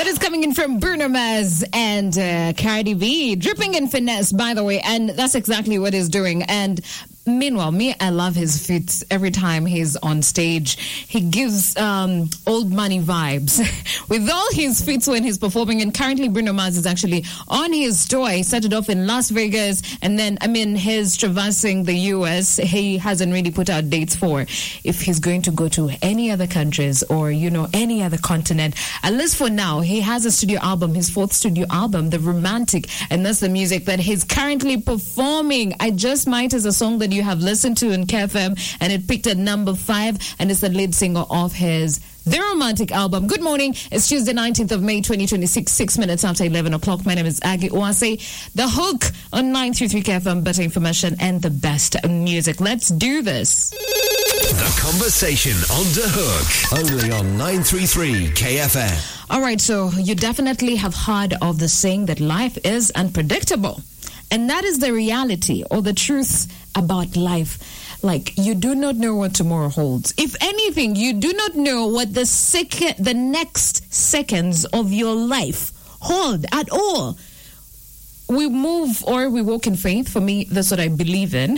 That is coming in from Bruno Mars and Cardi B. Dripping in finesse, by the way. And that's exactly what he's doing. And meanwhile, I love his feats every time he's on stage. He gives old money vibes with all his feats when he's performing. And currently, Bruno Mars is actually on his tour. He started off in Las Vegas, and then, he's traversing the U.S. He hasn't really put out dates for if he's going to go to any other countries or, any other continent. At least for now, he has a studio album, his fourth studio album, The Romantic, and that's the music that he's currently performing. I Just Might is a song that you have listened to in KFM, and it peaked at number 5, and it's the lead single of his The Romantic album. Good morning. It's Tuesday, 19th of May, 2026, 6 minutes after 11 o'clock. My name is Aggie Oase. The Hook on 933 KFM, better information and the best music. Let's do this. The Conversation on The Hook, only on 933 KFM. All right, so you definitely have heard of the saying that life is unpredictable. And that is the reality or the truth about life. Like, you do not know what tomorrow holds. If anything, you do not know what the next seconds of your life hold at all. We move or we walk in faith. For me, that's what I believe in.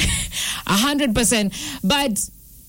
100%. But,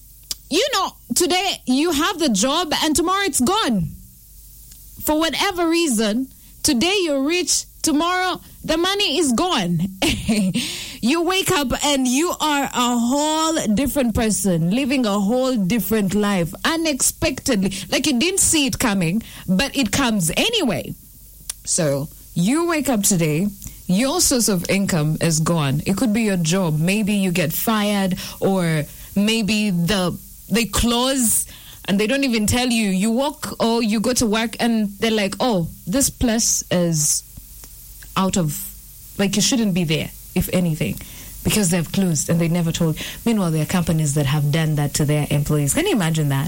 today you have the job and tomorrow it's gone. For whatever reason, today you're rich, tomorrow the money is gone. You wake up and you are a whole different person, living a whole different life, unexpectedly. Like you didn't see it coming, but it comes anyway. So you wake up today, your source of income is gone. It could be your job. Maybe you get fired, or maybe they close and they don't even tell you. You walk or you go to work and they're like, oh, this place is out of, you shouldn't be there, if anything, because they've closed and they never told. Meanwhile, there are companies that have done that to their employees. Can you imagine that?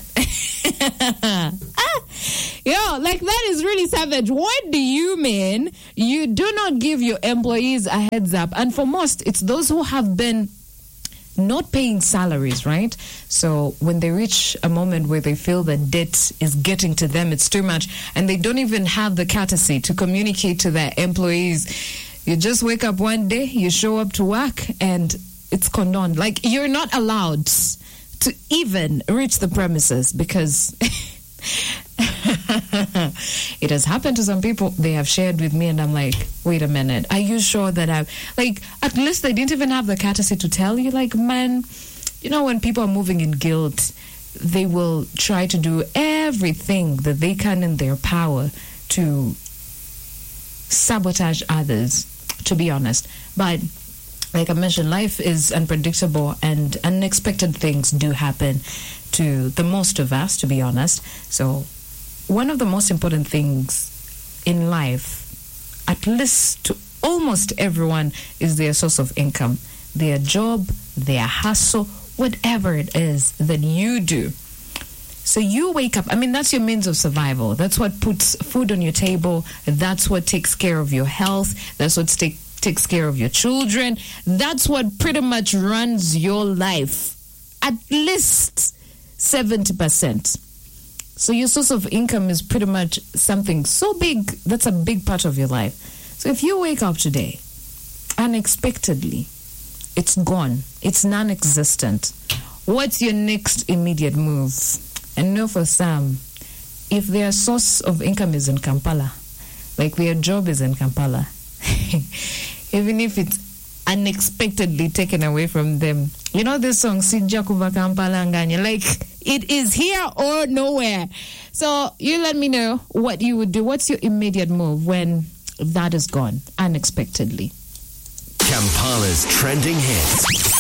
That is really savage. What do you mean you do not give your employees a heads up? And for most, it's those who have been not paying salaries, right? So when they reach a moment where they feel that debt is getting to them, it's too much, and they don't even have the courtesy to communicate to their employees. You just wake up one day, you show up to work, and it's condoned. You're not allowed to even reach the premises because it has happened to some people. They have shared with me, and I'm like, wait a minute, are you sure that at least they didn't even have the courtesy to tell you, man, when people are moving in guilt, they will try to do everything that they can in their power to sabotage others, to be honest. But like I mentioned, life is unpredictable and unexpected things do happen to the most of us, to be honest. So one of the most important things in life, at least to almost everyone, is their source of income, their job, their hustle, whatever it is that you do. So you wake up, that's your means of survival. That's what puts food on your table. That's what takes care of your health. That's what takes care of your children. That's what pretty much runs your life. At least 70%. So your source of income is pretty much something so big, that's a big part of your life. So if you wake up today, unexpectedly, it's gone. It's non-existent. What's your next immediate move? And know for some, if their source of income is in Kampala, their job is in Kampala, even if it's unexpectedly taken away from them. This song, Sija Kuva Kampala Nganya, it is here or nowhere. So you let me know what you would do. What's your immediate move when that is gone unexpectedly? Kampala's trending hits.